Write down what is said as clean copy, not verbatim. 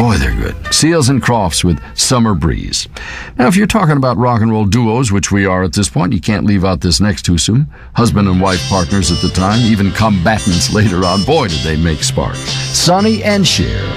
Boy, they're good. Seals and Crofts with Summer Breeze. Now, if you're talking about rock and roll duos, which we are at this point, you can't leave out this next twosome. Husband and wife partners at the time, even combatants later on. Boy, did they make sparks. Sonny and Cher.